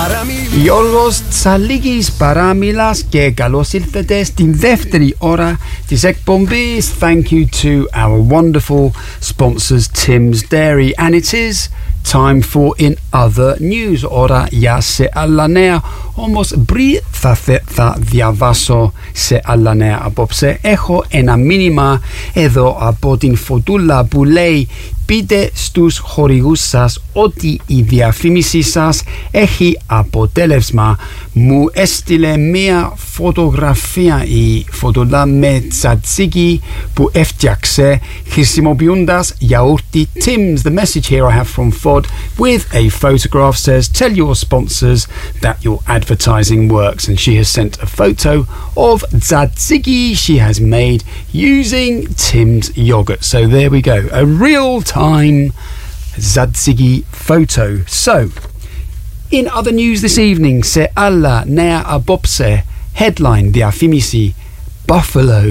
Γιώργος Τσαλίκης παράμιλας και καλώς ήλθατε στην δεύτερη ώρα της εκπομπής. Thank you to our wonderful sponsors Tim's Dairy, and it is time for In Other News. Ώρα για σε άλλα νέα. Όμως πριν θα διαβάσω σε άλλα νέα απόψε, έχω ένα μήνυμα εδώ από την Φωτούλα που λέει: πείτε στους χορηγούς σας ότι η διαφήμιση σας έχει αποτέλεσμα. Μου έστειλε μία φωτογραφία η Φωτούλα με τσατσίκι που έφτιαξε χρησιμοποιώντας γιαούρτι Tim's. The message here I have from Fod with a photograph says, tell your sponsors that your advertising works, and she has sent a photo of tzatziki she has made using Tim's yogurt. So there we go, a real-time tzatziki photo. So, in other news this evening, se alla nea abopse, headline διαφήμιση Buffalo.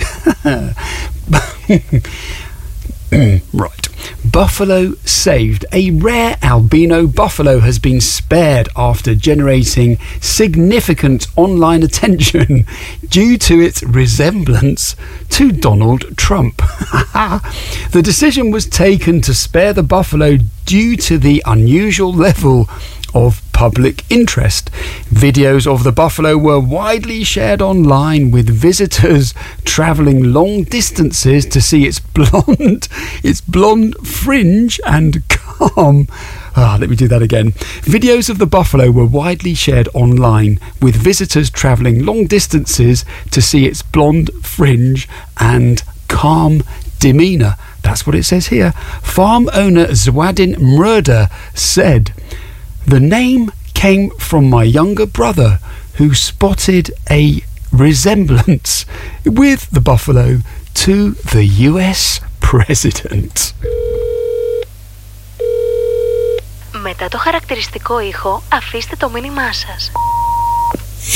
Right. Buffalo saved. A rare albino buffalo has been spared after generating significant online attention due to its resemblance to Donald Trump. The decision was taken to spare the buffalo due to the unusual level of public interest. Videos of the buffalo were widely shared online, with visitors travelling long distances to see its blonde fringe and calm. Let me do that again. Videos of the buffalo were widely shared online, with visitors travelling long distances to see its blonde fringe and calm demeanour. That's what it says here. Farm owner Zwadin Murder said, the name came from my younger brother who spotted a resemblance with the buffalo to the US president. Μετά το χαρακτηριστικό ήχο, αφήστε το μήνυμά σας.